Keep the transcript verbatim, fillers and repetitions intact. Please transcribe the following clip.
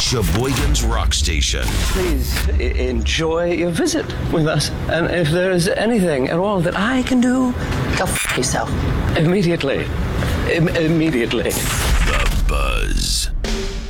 Sheboygan's Rock Station. Please I- enjoy your visit with us. And if there's anything at all that I can do, Go f*** yourself. immediately. Im- immediately.